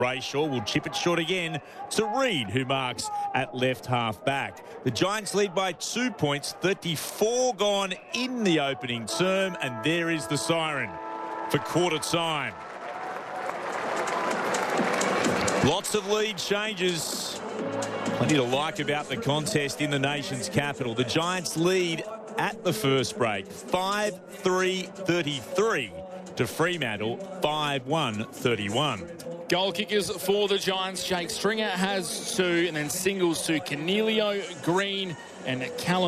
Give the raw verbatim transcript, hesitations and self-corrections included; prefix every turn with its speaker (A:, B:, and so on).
A: Brayshaw will chip it short again to Reid, who marks at left half back. The Giants lead by two points, thirty-four gone in the opening term, and there is the siren for quarter time. Lots of lead changes. Plenty to like about the contest in the nation's capital. The Giants lead at the first break, five three thirty-three to Fremantle, five one thirty-one.
B: Goal kickers for the Giants. Jake Stringer has two, and then singles to Cornelio, Green, and Callum.